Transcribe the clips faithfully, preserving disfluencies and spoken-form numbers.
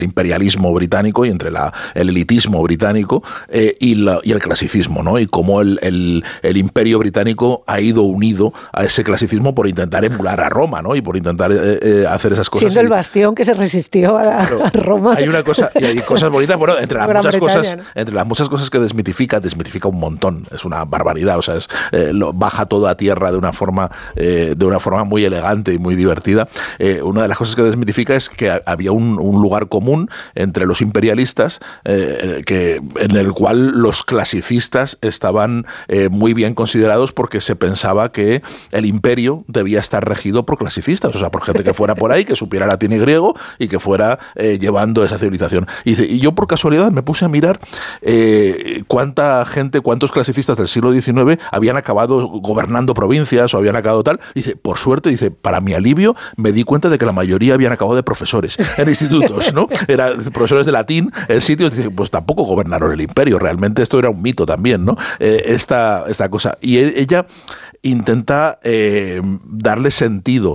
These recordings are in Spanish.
imperialismo británico y entre la, el elitismo británico eh, y, la, y el clasicismo, ¿no? Y cómo el, el, el imperio británico ha ido unido a ese clasicismo por intentar emular a Roma, ¿no? Y por intentar eh, eh, hacer esas cosas. Siendo el bastión que se resistió a, la, claro, a Roma. Hay una cosa, y hay cosas bonitas, bueno, entre las muchas Bretaña, cosas, ¿no? entre las muchas cosas que desmitifica, desmitifica un montón. Es una barbaridad, o sea, es, eh, lo, baja todo a tierra de una forma, eh, de una forma muy elegante y muy divertida. Eh, una de las cosas que desmitifica es que había un, un lugar común entre los imperialistas eh, que, en el cual los clasicistas estaban eh, muy bien considerados porque se pensaba que el imperio debía estar regido por clasicistas, o sea, por gente que fuera por ahí, que supiera latín y griego y que fuera eh, llevando esa civilización. Y, y yo por casualidad me puse a mirar eh, cuánta gente, cuántos clasicistas del siglo diecinueve habían acabado gobernando provincias o habían acabado tal. Dice, por suerte, dice, para mi alivio me di cuenta de que la mayoría habían acabado de profesores en institutos, ¿no? Eran profesores de latín, el sitio, dice, pues tampoco gobernaron el imperio, realmente esto era un mito también, ¿no? Eh, esta, esta cosa. Y ella intenta eh, darle sentido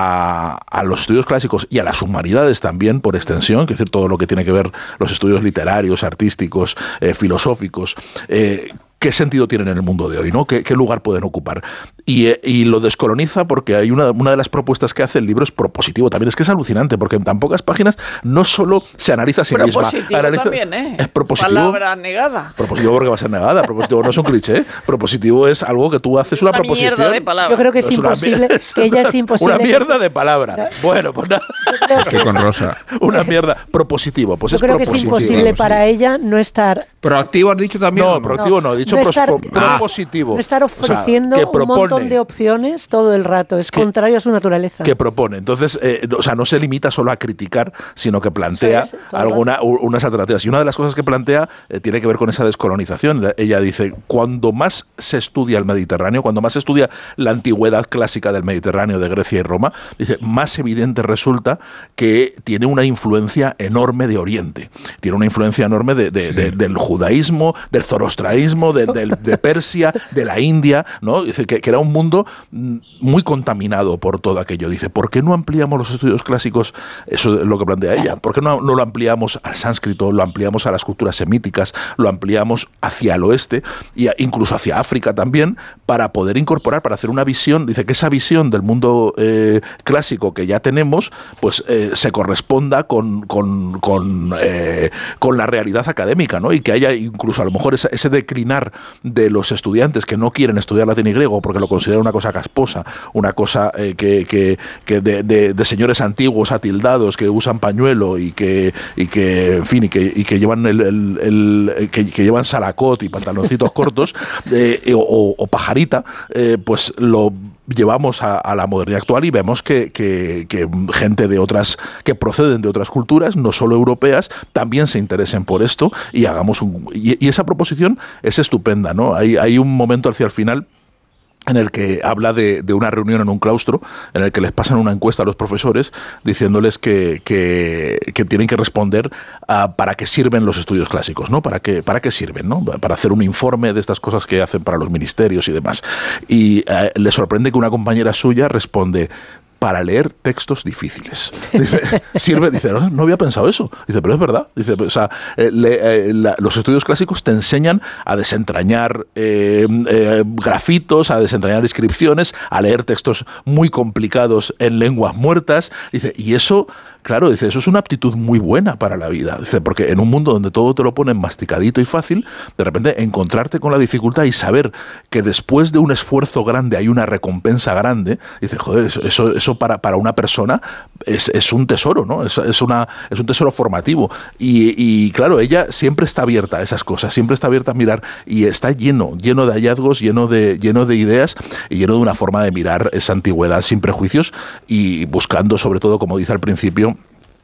a, a los estudios clásicos y a las humanidades también, por extensión, que es decir, todo lo que tiene que ver los estudios literarios, artísticos, eh, filosóficos, eh, ¿qué sentido tienen en el mundo de hoy, ¿no? ¿Qué, qué lugar pueden ocupar? Y, y lo descoloniza porque hay una, una de las propuestas que hace el libro es propositivo también. Es que es alucinante porque en tan pocas páginas no solo se analiza a sí misma. Propositivo analiza, también, ¿eh? Es propositivo. Palabra negada. Propositivo porque va a ser negada. Propositivo no es un cliché. Propositivo es algo que tú haces una, una proposición. Mierda de palabra. Yo creo que es, es imposible, una, que ella es imposible. Una mierda de palabra. Bueno, pues nada. Que con Rosa. Una mierda. Propositivo. Pues Yo es creo que es propositivo. imposible para ella no estar... ¿Proactivo has dicho también? No, ¿o no? proactivo no, he dicho no pros, estar, pro, ah, propositivo. No estar ofreciendo o sea, que propone, un montón de opciones todo el rato, es que, contrario a su naturaleza. Que propone. Entonces, eh, o sea, no se limita solo a criticar, sino que plantea es, alguna, unas alternativas. Y una de las cosas que plantea eh, tiene que ver con esa descolonización. Ella dice, cuando más se estudia el Mediterráneo, cuando más se estudia la antigüedad clásica del Mediterráneo, de Grecia y Roma, dice, más evidente resulta que tiene una influencia enorme de Oriente. Tiene una influencia enorme de, de, sí. de, del judaísmo, del zoroastraísmo, de, de, de Persia, de la India, ¿no? Dice que, que era un mundo muy contaminado por todo aquello. Dice, ¿por qué no ampliamos los estudios clásicos? Eso es lo que plantea ella. ¿Por qué no, no lo ampliamos al sánscrito, lo ampliamos a las culturas semíticas, lo ampliamos hacia el oeste e incluso hacia África también, para poder incorporar, para hacer una visión? Dice que esa visión del mundo eh, clásico que ya tenemos, pues eh, se corresponda con, con, con, eh, con la realidad académica, ¿no? Y que haya incluso a lo mejor ese, ese declinar de los estudiantes que no quieren estudiar latín y griego porque lo consideran una cosa casposa, una cosa eh, que, que, que de, de, de señores antiguos atildados que usan pañuelo y que, y que en fin, y que, y que llevan el, el, el que, que llevan salacot y pantaloncitos cortos eh, o, o pajarita, eh, pues lo llevamos a, a la modernidad actual y vemos que, que, que gente de otras, que proceden de otras culturas, no solo europeas, también se interesen por esto y hagamos un... Y, y esa proposición es estupenda, ¿no? Hay, hay un momento hacia el final en el que habla de, de una reunión en un claustro, en el que les pasan una encuesta a los profesores diciéndoles que, que, que tienen que responder a para qué sirven los estudios clásicos, ¿no? Para qué, para qué sirven, ¿no? Para hacer un informe de estas cosas que hacen para los ministerios y demás. Y eh, le sorprende que una compañera suya responde, para leer textos difíciles. Dice, sirve, dice, no, no había pensado eso. Dice, pero es verdad. Dice, o sea, eh, le, eh, la, los estudios clásicos te enseñan a desentrañar eh, eh, grafitos, a desentrañar inscripciones, a leer textos muy complicados en lenguas muertas. Dice, y eso, claro, dice, eso es una aptitud muy buena para la vida. Dice, porque en un mundo donde todo te lo ponen masticadito y fácil, de repente encontrarte con la dificultad y saber que después de un esfuerzo grande hay una recompensa grande. Dice, joder, eso, eso, eso Para, para una persona es, es un tesoro, ¿no? Es, es, una, es un tesoro formativo. Y, y claro, ella siempre está abierta a esas cosas, siempre está abierta a mirar y está lleno, lleno de hallazgos, lleno de, lleno de ideas y lleno de una forma de mirar esa antigüedad sin prejuicios y buscando, sobre todo, como dice al principio,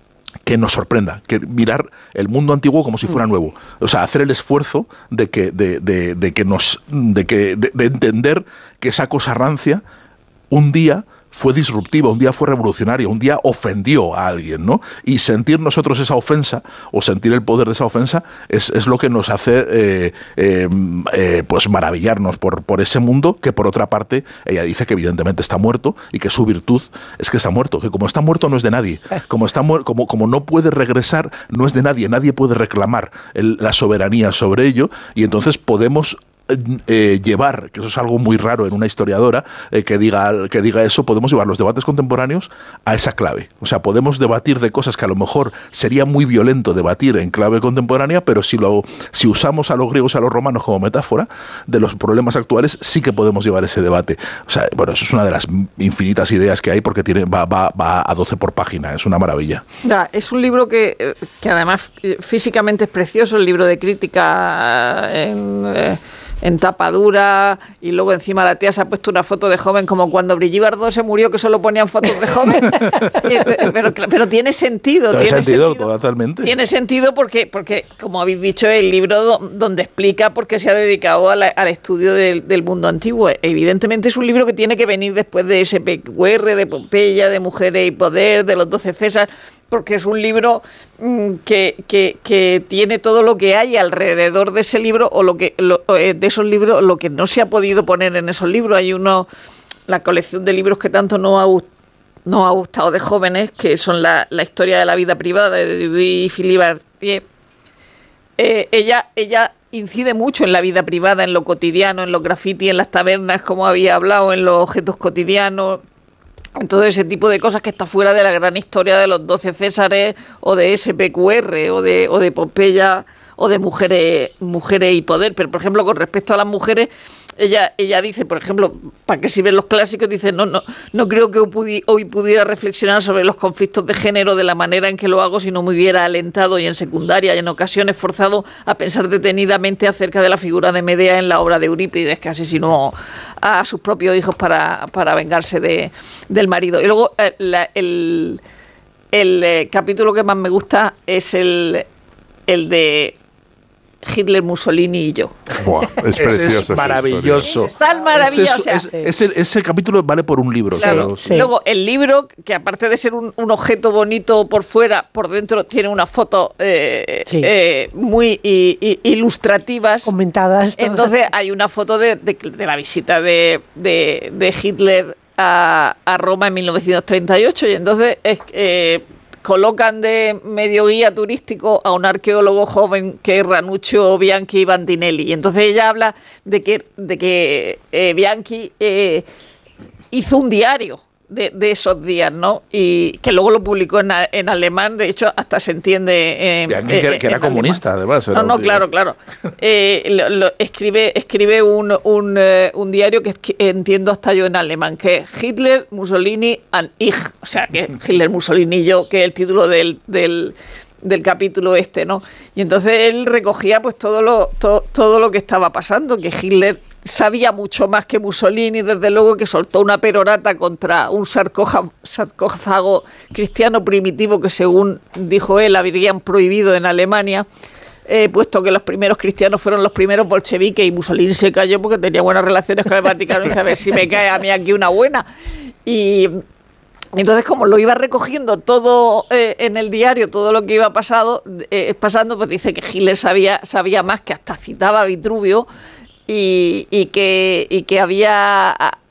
que nos sorprenda, que mirar el mundo antiguo como si fuera nuevo. O sea, hacer el esfuerzo de que, de, de, de que nos, de que, de, de entender que esa cosa rancia un día fue disruptiva, un día fue revolucionaria, un día ofendió a alguien, ¿no? Y sentir nosotros esa ofensa, o sentir el poder de esa ofensa, es, es lo que nos hace eh, eh, eh, pues maravillarnos por, por ese mundo, que por otra parte, ella dice que evidentemente está muerto, y que su virtud es que está muerto, que como está muerto no es de nadie, como, está mu- como, como no puede regresar, no es de nadie, nadie puede reclamar el, la soberanía sobre ello, y entonces podemos Eh, llevar, que eso es algo muy raro en una historiadora, eh, que diga que diga eso, podemos llevar los debates contemporáneos a esa clave. O sea, podemos debatir de cosas que a lo mejor sería muy violento debatir en clave contemporánea, pero si lo si usamos a los griegos y a los romanos como metáfora de los problemas actuales, sí que podemos llevar ese debate. O sea, bueno, eso es una de las infinitas ideas que hay, porque tiene va, va, va a doce por página, es una maravilla. Ya, es un libro que, que además físicamente es precioso, el libro de crítica en... Eh, en tapa dura, y luego encima la tía se ha puesto una foto de joven, como cuando Brigitte Bardot se murió, que solo ponían fotos de joven. pero, pero tiene sentido. Tiene, tiene sentido, sentido, totalmente. Tiene sentido porque, porque, como habéis dicho, el libro do, donde explica por qué se ha dedicado a la, al estudio del, del mundo antiguo. Evidentemente es un libro que tiene que venir después de S P Q R, de Pompeya, de Mujeres y Poder, de los doce César, porque es un libro mmm, que, que, que tiene todo lo que hay alrededor de ese libro, o lo que lo, de esos libros, lo que no se ha podido poner en esos libros. Hay uno, la colección de libros que tanto nos ha, nos ha gustado de jóvenes, que son la, la historia de la vida privada de Dubuis y Philippe Bartier. Eh, ella, ella incide mucho en la vida privada, en lo cotidiano, en los grafitis, en las tabernas, como había hablado, en los objetos cotidianos, en todo ese tipo de cosas que está fuera de la gran historia de los doce Césares, o de S P Q R, o de, o de Pompeya, o de mujeres, mujeres y poder. Pero, por ejemplo, con respecto a las mujeres, ella, ella dice, por ejemplo, para que si ven los clásicos, dice, no, no, no creo que hoy, pudi- hoy pudiera reflexionar sobre los conflictos de género de la manera en que lo hago si no me hubiera alentado, y en secundaria y en ocasiones forzado a pensar detenidamente acerca de la figura de Medea en la obra de Eurípides, que asesinó a sus propios hijos para, para vengarse de, del marido. Y luego eh, la, el, el eh, capítulo que más me gusta es el, el de Hitler, Mussolini y yo. Buah, es precioso. Es maravilloso. Es tan maravilloso. Ese, es, o sea, es, ese, ese capítulo vale por un libro. claro. Solo, sí. Luego, el libro, que aparte de ser un, un objeto bonito por fuera, por dentro tiene unas fotos eh, Sí. eh, muy i, i, ilustrativas. Comentadas todas. Entonces, hay una foto de, de, de la visita de, de, de Hitler a, a Roma en mil novecientos treinta y ocho, y entonces es, eh, colocan de medio guía turístico a un arqueólogo joven que es Ranuccio Bianchi Bandinelli. Y entonces ella habla de que, de que eh, Bianchi eh, hizo un diario de, de esos días, ¿no? Y que luego lo publicó en, en alemán, de hecho hasta se entiende eh, Bianchi, eh, que, que era en comunista, alemán. además. Era No, no, un tío. claro, claro. Eh, lo, lo, escribe escribe un, un, eh, un diario que, es que entiendo hasta yo en alemán, que es Hitler, Mussolini and ich. O sea, que Hitler, Mussolini y yo, que es el título del, del, del capítulo este, ¿no? Y entonces él recogía pues todo lo, to, todo lo que estaba pasando, que Hitler sabía mucho más que Mussolini, desde luego, que soltó una perorata contra un sarcófago, sarcófago cristiano primitivo que, según dijo él, habrían prohibido en Alemania, eh, puesto que los primeros cristianos fueron los primeros bolcheviques, y Mussolini se cayó porque tenía buenas relaciones con el Vaticano y dice, a ver si me cae a mí aquí una buena. Y entonces, como lo iba recogiendo todo eh, en el diario, todo lo que iba pasado, eh, pasando, pues dice que Hitler sabía, sabía más, que hasta citaba a Vitruvio, y, y, que, y que había,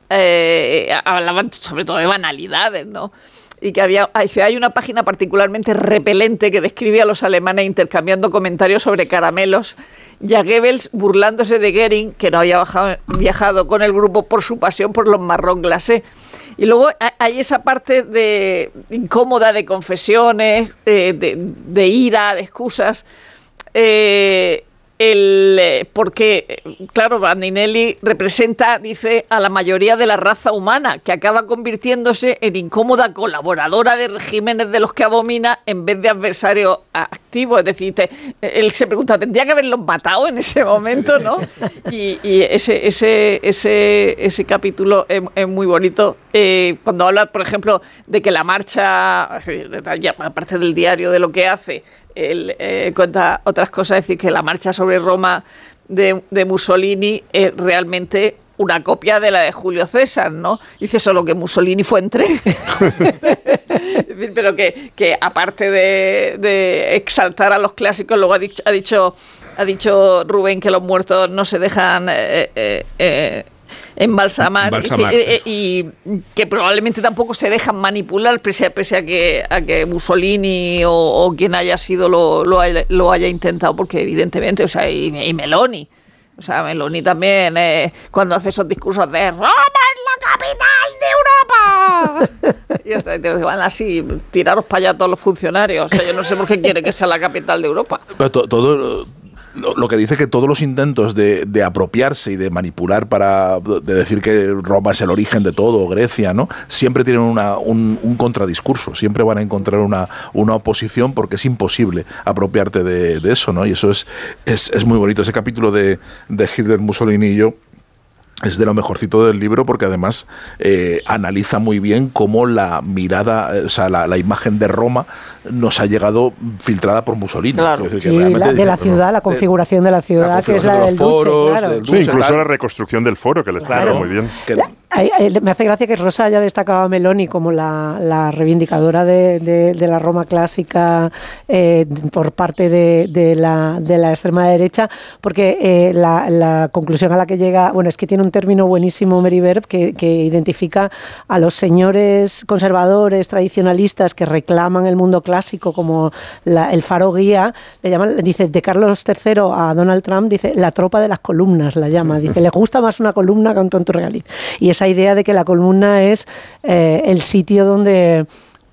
eh, hablaban sobre todo de banalidades, ¿no? Y que había, hay una página particularmente repelente que describe a los alemanes intercambiando comentarios sobre caramelos, y a Goebbels burlándose de Goering, que no había bajado, viajado con el grupo por su pasión por los marrón glacé. Y luego hay esa parte de incómoda de confesiones, de, de, de ira, de excusas, eh, el, porque, claro, Bandinelli representa, dice, a la mayoría de la raza humana, que acaba convirtiéndose en incómoda colaboradora de regímenes de los que abomina en vez de adversario activo. Es decir, te, él se pregunta, ¿tendría que haberlos matado en ese momento, no? Y, y ese, ese, ese, ese capítulo es, es muy bonito. Eh, cuando habla, por ejemplo, de que la marcha, aparte del diario, de lo que hace, él eh, cuenta otras cosas, es decir, que la marcha sobre Roma de, de Mussolini eh, realmente una copia de la de Julio César, ¿no? Dice solo que Mussolini fue en tren. Pero que, que aparte de, de exaltar a los clásicos, luego ha dicho, ha dicho, ha dicho Rubén que los muertos no se dejan eh, eh, eh, embalsamar, Embalsamar, y, y, y que probablemente tampoco se dejan manipular, pese a, pese a, que, a que Mussolini o, o quien haya sido lo, lo, haya, lo haya intentado, porque evidentemente, o sea, y, y Meloni. O sea, Meloni también, eh, cuando hace esos discursos de Roma es la capital de Europa. Y hasta te van así, tiraros para allá todos los funcionarios. O sea, yo no sé por qué quiere que sea la capital de Europa. Pero to, todo lo, lo que dice que todos los intentos de, de apropiarse y de manipular para de decir que Roma es el origen de todo, Grecia, ¿no? Siempre tienen una, un, un contradiscurso, siempre van a encontrar una, una oposición porque es imposible apropiarte de, de eso, ¿no? Y eso es, es, es muy bonito. Ese capítulo de, de Hitler, Mussolini y yo es de lo mejorcito del libro porque además eh, analiza muy bien cómo la mirada, o sea, la, la imagen de Roma nos ha llegado filtrada por Mussolini. Claro. Es decir, Sí, que la, de la ciudad, la configuración de la ciudad, que es la del Duce, claro. del Sí, Duce, incluso tal. la reconstrucción del foro, que les Claro. quedó muy bien. Que- Ay, ay, me hace gracia que Rosa haya destacado a Meloni como la, la reivindicadora de, de, de la Roma clásica eh, por parte de, de, la, de la extrema derecha, porque eh, la, la conclusión a la que llega, bueno, es que tiene un término buenísimo Mary Verb que, que identifica a los señores conservadores, tradicionalistas que reclaman el mundo clásico como la, el faro guía, le llaman, dice, de Carlos tercero a Donald Trump, dice, la tropa de las columnas la llama, dice, le gusta más una columna que un tonto regalín. Y esa idea de que la columna es eh, el sitio donde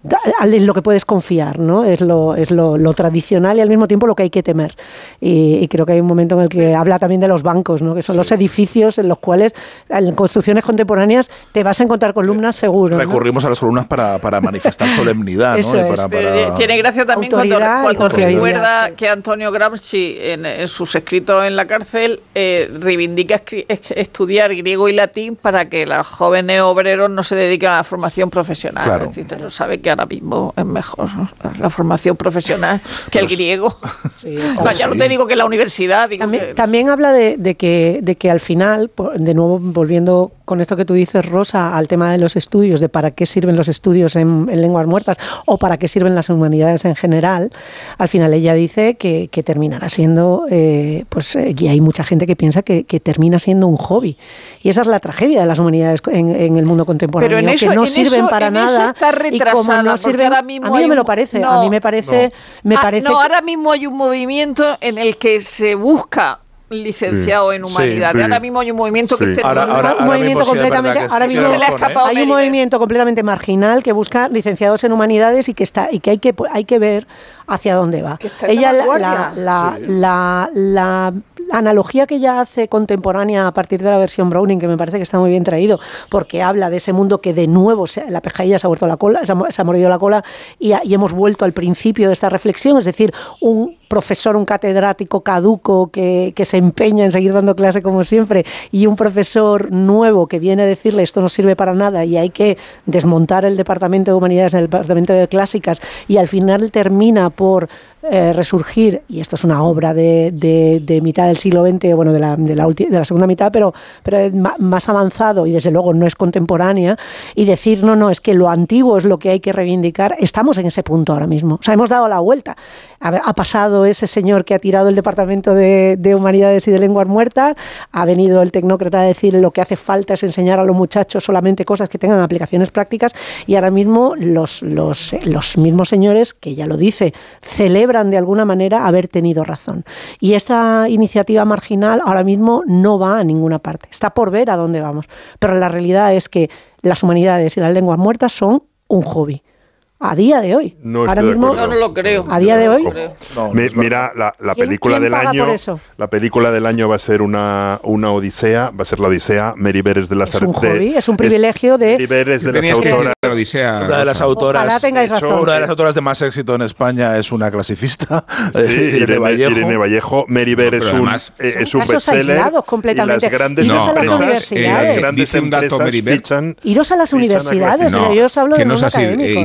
es lo que puedes confiar, ¿no? Es lo, es lo, lo tradicional y al mismo tiempo lo que hay que temer. Y, y creo que hay un momento en el que habla también de los bancos, ¿no? Que son sí. los edificios en los cuales en construcciones contemporáneas te vas a encontrar columnas seguro. Recurrimos ¿no? a las columnas para, para manifestar solemnidad, Eso ¿no? Y es. para, para... Tiene gracia también cuando, cuando recuerda sí. que Antonio Gramsci en, en sus escritos en la cárcel eh, reivindica estudiar griego y latín para que los jóvenes obreros no se dediquen a la formación profesional. Claro. Es decir, sabe que ahora mismo es mejor, ¿no?, la formación profesional que el griego. Sí, no, ya no te digo que la universidad. Digo también, que... también habla de, de, que, de que al final, de nuevo volviendo con esto que tú dices, Rosa, al tema de los estudios, de para qué sirven los estudios en, en lenguas muertas o para qué sirven las humanidades en general, al final ella dice que, que terminará siendo, eh, pues eh, y hay mucha gente que piensa que, que termina siendo un hobby. Y esa es la tragedia de las humanidades en, en el mundo contemporáneo, Pero en eso, que no en sirven eso, para en nada. Eso está retrasada, no sirven, ahora mismo a mí no hay me lo un, parece, no, a mí me parece... No, me ah, parece no que, ahora mismo hay un movimiento en el que se busca licenciado sí, en humanidades. sí, ahora mismo hay un movimiento sí. que esté ahora, ahora, un ahora movimiento mismo completamente sí, es ahora que mismo se le ha escapado hay un Meriver. movimiento completamente marginal que busca licenciados en humanidades y que está y que hay que hay que ver hacia dónde va. Ella la la la, sí. la la analogía que ella hace contemporánea a partir de la versión Browning, que me parece que está muy bien traído, porque habla de ese mundo que de nuevo se, la pescadilla se ha vuelto la cola, se ha, se ha mordido la cola y, ha, y hemos vuelto al principio de esta reflexión, es decir, un profesor, un catedrático caduco que, que se empeña en seguir dando clase como siempre y un profesor nuevo que viene a decirle esto no sirve para nada y hay que desmontar el departamento de humanidades en el departamento de clásicas y al final termina por eh, resurgir, y esto es una obra de, de, de mitad del siglo veinte, bueno, de la, de la, ulti, de la segunda mitad, pero, pero es más avanzado y desde luego no es contemporánea, y decir no, no, es que lo antiguo es lo que hay que reivindicar. Estamos en ese punto ahora mismo, o sea, hemos dado la vuelta. Ha, ha pasado ese señor que ha tirado el departamento de, de humanidades y de lenguas muertas, ha venido el tecnócrata a decir lo que hace falta es enseñar a los muchachos solamente cosas que tengan aplicaciones prácticas, y ahora mismo los, los, los mismos señores, que ya lo dice, celebran de alguna manera haber tenido razón. Y esta iniciativa marginal ahora mismo no va a ninguna parte, está por ver a dónde vamos, pero la realidad es que las humanidades y las lenguas muertas son un hobby. A día de hoy. No Ahora mismo, yo no lo creo. A día de hoy. No, Mi, mira, la, la ¿Quién, película quién del paga año. por eso? La película del año va a ser una, una odisea, va a ser la Odisea. Mary Ver es de las Es un hobby, es un privilegio es, de. Mary Ver es de las Tenías que autoras. decir Odisea, una de las autoras, Ojalá tengáis de hecho, razón. una de las autoras de más éxito en España es una clasicista, Sí, Irene, Irene, Vallejo. Irene Vallejo. Mary Ver No, es pero un, además, eh, es un casos bestseller. aislados completamente. Y las grandes Iros no, a las empresas, universidades. las grandes Dice un dato, empresas Mary Ver. fichan, Iros a las fichan a universidades, clasistas. o sea, yo os hablo que de no mundo es así, académico. eh, ¿eh? Isabel, es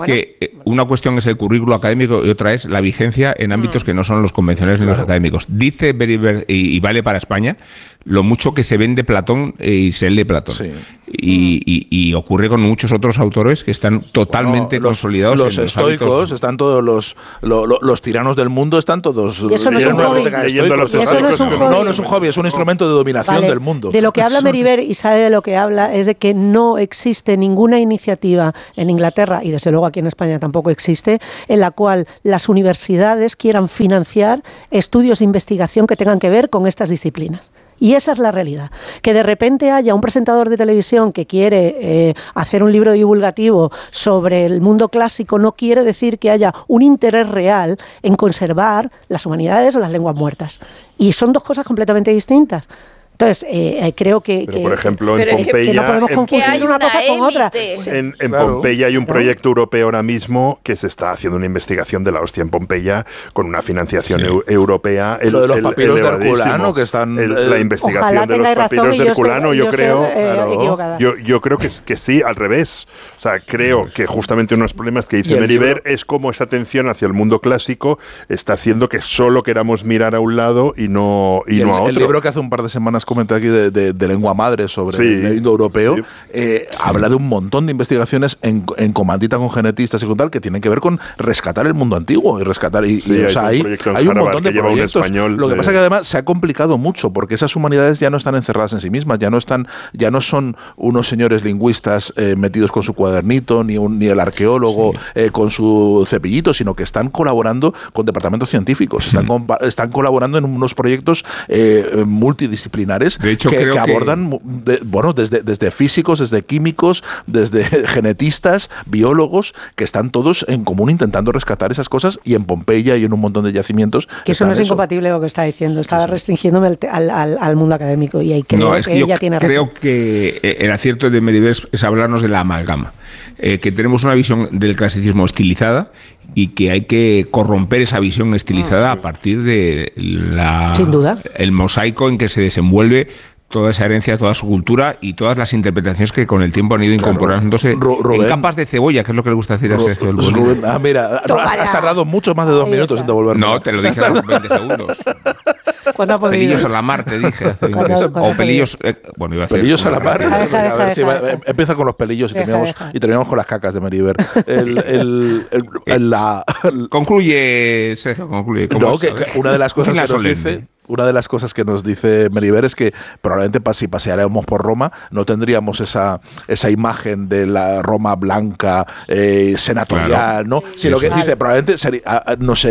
Bueno, que una cuestión es el currículo académico y otra es la vigencia en ámbitos mm. que no son los convencionales ni claro. los académicos. Dice Meribert, y, y vale para España, lo mucho que se vende Platón y se lee Platón. Sí. Y, y, y ocurre con muchos otros autores que están totalmente bueno, los, consolidados. Los en estoicos, los están todos los, los, los, los tiranos del mundo, están todos. Y eso no es un hobby. Eso no es un hobby. No, no es un hobby, es un instrumento de dominación vale. del mundo. De lo que habla Meribert, y sabe de lo que habla, es de que no existe ninguna iniciativa en Inglaterra, y desde luego aquí en España tampoco existe, en la cual las universidades quieran financiar estudios de investigación que tengan que ver con estas disciplinas. Y esa es la realidad. Que de repente haya un presentador de televisión que quiere eh, hacer un libro divulgativo sobre el mundo clásico no quiere decir que haya un interés real en conservar las humanidades o las lenguas muertas. Y son dos cosas completamente distintas. Entonces, eh, creo que... Pero, que por ejemplo, pero en Pompeya... Que, que no podemos confundir una cosa con otra. En, en claro. Pompeya hay un proyecto europeo ahora mismo que se está haciendo una investigación de la hostia en Pompeya con una financiación sí. eu, europea. El, Lo de los papiros de Herculano, que están... El, la investigación de los papiros de Herculano, yo, yo creo... Estoy, eh, claro. yo, yo creo que, que sí, al revés. O sea, creo que justamente uno de los problemas que dice Meribert es cómo esa atención hacia el mundo clásico está haciendo que solo queramos mirar a un lado y no, y y no el, a otro. El libro que hace un par de semanas comenté aquí de, de, de lengua madre sobre sí, el indoeuropeo, sí, eh, sí. habla de un montón de investigaciones en, en comandita con genetistas y con tal que tienen que ver con rescatar el mundo antiguo y rescatar y, sí, y o sea, hay, un, hay un montón de proyectos. Un Lo que de... pasa es que además se ha complicado mucho porque esas humanidades ya no están encerradas en sí mismas, ya no están, ya no son unos señores lingüistas eh, metidos con su cuadernito ni un, ni el arqueólogo sí. eh, con su cepillito, sino que están colaborando con departamentos científicos, están, mm. están colaborando en unos proyectos eh, multidisciplinares. De hecho, que, creo que abordan, que... de, bueno, desde, desde físicos, desde químicos, desde genetistas, biólogos, que están todos en común intentando rescatar esas cosas y en Pompeya y en un montón de yacimientos. Que eso no es eso. incompatible con lo que está diciendo, está sí, restringiéndome al, al, al mundo académico y ahí creo no, es que, que ella tiene razón. Creo que el acierto de Meribert es hablarnos de la amalgama, eh, que tenemos una visión del clasicismo estilizada y que hay que corromper esa visión estilizada ah, sí. a partir de la, Sin duda. el mosaico en que se desenvuelve toda esa herencia, toda su cultura y todas las interpretaciones que con el tiempo han ido claro. incorporándose Rubén, en capas de cebolla, que es lo que le gusta decir a ese Rubén, ah, mira, has, has tardado mucho más de dos Ahí minutos está. en devolverme. No, te lo dije a los veinte segundos. Pelillos a la mar, te dije hace veinte O pelillos... Eh, bueno, iba a decir, pelillos a la mar. Deja, deja, a ver, deja, sí, deja, va, empieza con los pelillos y, deja, terminamos, deja. y terminamos con las cacas de Meribert. El, el, el, el, la, el, concluye, Sergio, concluye. No, que, que una de las cosas que nos dice... Una de las cosas que nos dice Meribert es que probablemente si paseáramos por Roma no tendríamos esa, esa imagen de la Roma blanca, eh, senatorial, claro. ¿no? Sino que dice, probablemente sería, nos,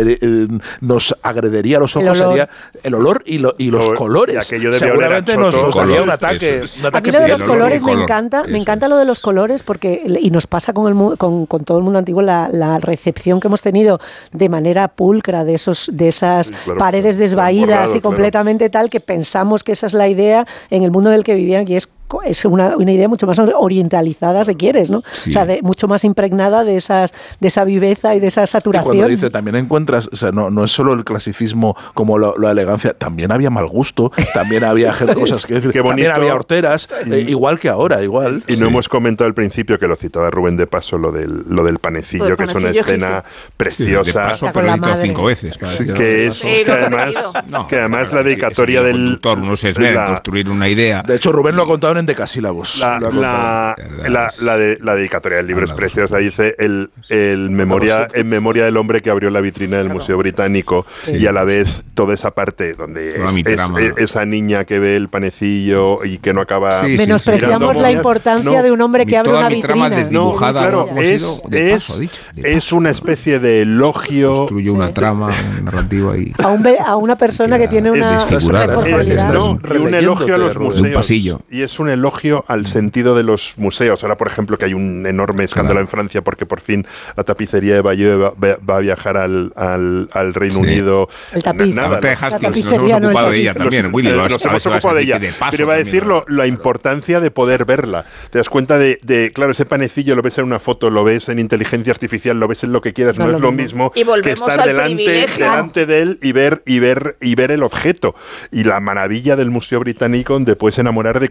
nos agredería a los ojos, el sería el olor y, lo, y los o, colores. Y seguramente nos, nos daría un ataque. Un ataque a mí lo de los colores me encanta, eso me encanta es. lo de los colores porque, y nos pasa con, el, con, con todo el mundo antiguo, la, la recepción que hemos tenido de manera pulcra de, esos, de esas sí, claro, paredes desvaídas y completamente tal que pensamos que esa es la idea en el mundo del que vivían y es es una, una idea mucho más orientalizada, si quieres, ¿no? Sí. O sea, de, mucho más impregnada de esas de esa viveza y de esa saturación. Y cuando dice, también encuentras, o sea, no, no es solo el clasicismo como lo, la elegancia, también había mal gusto, también había cosas que decir, Qué bonito. También había horteras, eh, igual que ahora, igual. Y no sí. hemos comentado al principio, que lo citaba Rubén de paso, lo del, lo del panecillo, el que panecillo es una escena sí. preciosa. Sí, de paso, pero lo he dicho cinco veces. Sí, que es, sí, que además, no, que además no, la dedicatoria del... conductor, uno se esmera en construir una idea. De hecho, Rubén lo ha contado en decasílabos. La, la, la, la, de, la dedicatoria del libro es preciosa. Dice el, el memoria, en memoria del hombre que abrió la vitrina del Museo Británico sí. y a la vez toda esa parte donde es, es, es, esa niña que ve el panecillo y que no acaba... Sí, menospreciamos sí, la importancia no, de un hombre que abre una vitrina. No, claro, es, es, es una especie de elogio... Construye una sí. trama narrativa y... A, un, a una persona que tiene una... Es, es, es, no, y un elogio a los museos. Y es un elogio al sentido de los museos. Ahora, por ejemplo, que hay un enorme escándalo claro. en Francia porque por fin la tapicería de Bayeux va, va a viajar al, al, al Reino sí. Unido. El tapiz. Nada, no Hastings, nos hemos ocupado de ella también, los, Willy. Nos, nos hemos ocupado de ella. De pero iba a decir lo, la importancia de poder verla. Te das cuenta de, de, claro, ese panecillo lo ves en una foto, lo ves en inteligencia artificial, lo ves en lo que quieras, no, no es lo mismo que estar delante, delante de él y ver, y, ver, y ver el objeto. Y la maravilla del Museo Británico, donde puedes enamorar de cualquier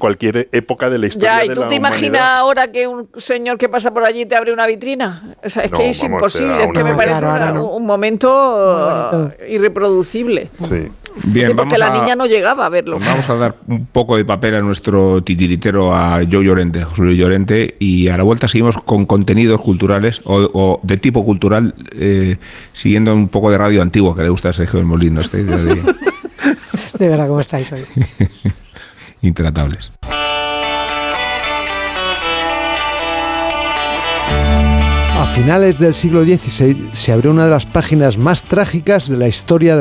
época de la historia ya, de la ¿y tú te humanidad. imaginas ahora que un señor que pasa por allí te abre una vitrina? O sea, es No, que es vamos, imposible, es que una- me parece Claro, una- ahora no. un momento irreproducible. Sí. Bien, Sí, porque vamos la a- niña no llegaba a verlo. Vamos a dar un poco de papel a nuestro titiritero, a Joe Llorente, José Luis Llorente, y a la vuelta seguimos con contenidos culturales o, o de tipo cultural, eh, siguiendo un poco de radio antigua que le gusta a Sergio del Molino. Este, de, de, De verdad, ¿cómo estáis hoy? intratables. A finales del siglo dieciséis se abrió una de las páginas más trágicas de la historia de